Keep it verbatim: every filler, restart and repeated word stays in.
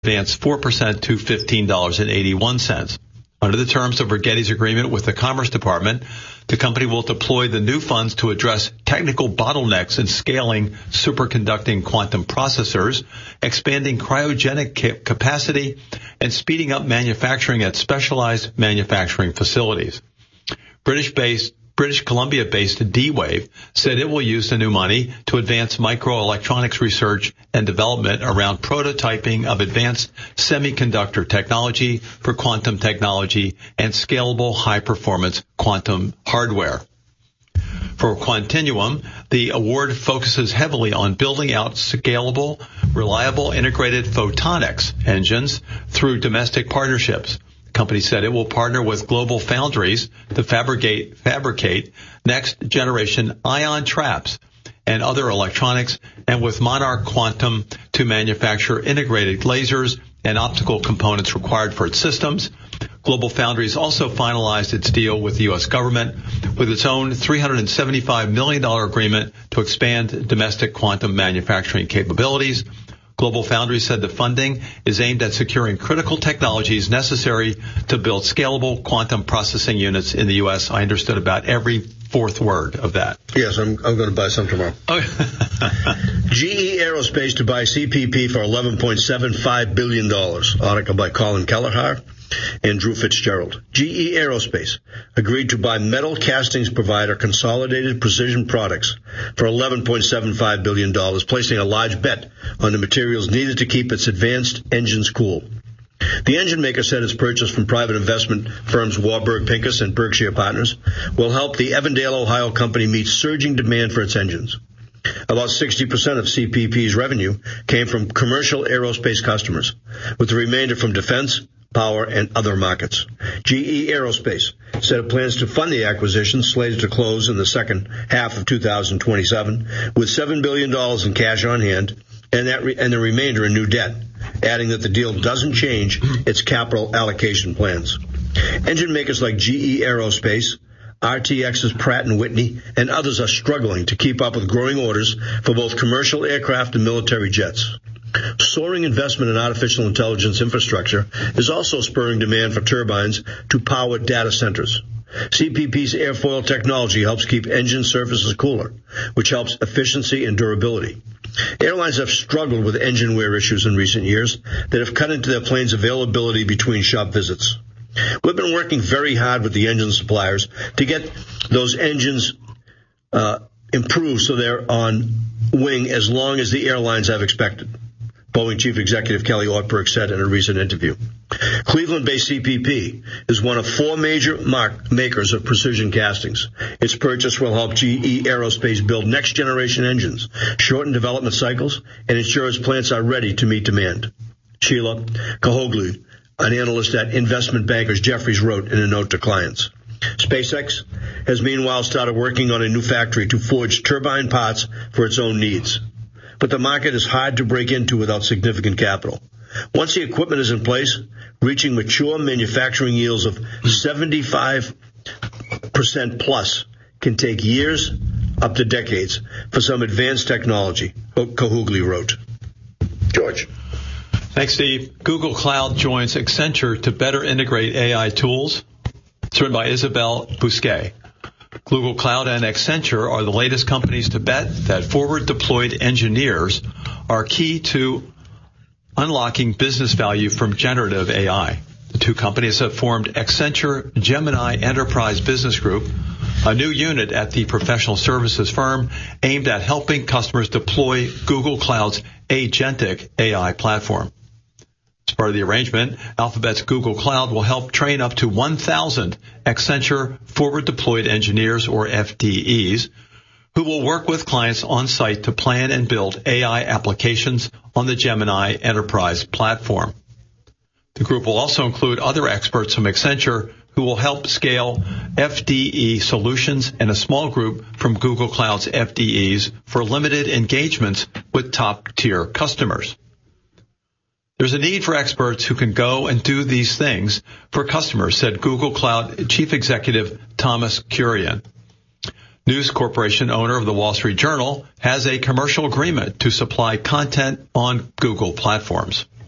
advanced four percent to fifteen dollars and eighty-one cents. Under the terms of Rigetti's agreement with the Commerce Department, the company will deploy the new funds to address technical bottlenecks in scaling superconducting quantum processors, expanding cryogenic ca- capacity, and speeding up manufacturing at specialized manufacturing facilities. British-based British Columbia-based D-Wave said it will use the new money to advance microelectronics research and development around prototyping of advanced semiconductor technology for quantum technology and scalable high-performance quantum hardware. For Quantinuum, the award focuses heavily on building out scalable, reliable integrated photonics engines through domestic partnerships. The company said it will partner with Global Foundries to fabricate, fabricate next-generation ion traps and other electronics, and with Monarch Quantum to manufacture integrated lasers and optical components required for its systems. Global Foundries also finalized its deal with the U S government with its own three hundred seventy-five million dollars agreement to expand domestic quantum manufacturing capabilities. Global Foundries said the funding is aimed at securing critical technologies necessary to build scalable quantum processing units in the U S. I understood about every fourth word of that. Yes, I'm, I'm going to buy some tomorrow. Oh. G E Aerospace to buy C P P for eleven point seven five billion dollars. Article by Colin Kelleher and Drew Fitzgerald. G E Aerospace agreed to buy metal castings provider Consolidated Precision Products for eleven point seven five billion dollars, placing a large bet on the materials needed to keep its advanced engines cool. The engine maker said its purchase from private investment firms Warburg Pincus and Berkshire Partners will help the Evandale, Ohio company meet surging demand for its engines. About sixty percent of C P P's revenue came from commercial aerospace customers, with the remainder from defense, power, and other markets. G E Aerospace said it plans to fund the acquisition, slated to close in the second half of two thousand twenty-seven, with seven billion dollars in cash on hand and, that re- and the remainder in new debt, adding that the deal doesn't change its capital allocation plans. Engine makers like G E Aerospace, R T X's Pratt and Whitney, and others are struggling to keep up with growing orders for both commercial aircraft and military jets. Soaring investment in artificial intelligence infrastructure is also spurring demand for turbines to power data centers. C P P's airfoil technology helps keep engine surfaces cooler, which helps efficiency and durability. Airlines have struggled with engine wear issues in recent years that have cut into their planes' availability between shop visits. We've been working very hard with the engine suppliers to get those engines uh, improved so they're on wing as long as the airlines have expected, Boeing Chief Executive Kelly Ortberg said in a recent interview. Cleveland-based C P P is one of four major mark makers of precision castings. Its purchase will help G E Aerospace build next-generation engines, shorten development cycles, and ensure its plants are ready to meet demand. Sheila Kahoglu, an analyst at investment bankers Jefferies, wrote in a note to clients. SpaceX has meanwhile started working on a new factory to forge turbine parts for its own needs. But the market is hard to break into without significant capital. Once the equipment is in place, reaching mature manufacturing yields of seventy-five percent plus can take years up to decades for some advanced technology, Kahugli wrote. George. Thanks, Steve. Google Cloud joins Accenture to better integrate A I tools. It's written by Isabelle Bousquet. Google Cloud and Accenture are the latest companies to bet that forward-deployed engineers are key to unlocking business value from generative A I. The two companies have formed Accenture Gemini Enterprise Business Group, a new unit at the professional services firm aimed at helping customers deploy Google Cloud's agentic A I platform. As part of the arrangement, Alphabet's Google Cloud will help train up to one thousand Accenture forward-deployed engineers, or F D Es, who will work with clients on site to plan and build A I applications on the Gemini Enterprise platform. The group will also include other experts from Accenture who will help scale F D E solutions, and a small group from Google Cloud's F D Es for limited engagements with top-tier customers. There's a need for experts who can go and do these things for customers, said Google Cloud Chief Executive Thomas Kurian. News Corporation, owner of the Wall Street Journal, has a commercial agreement to supply content on Google platforms.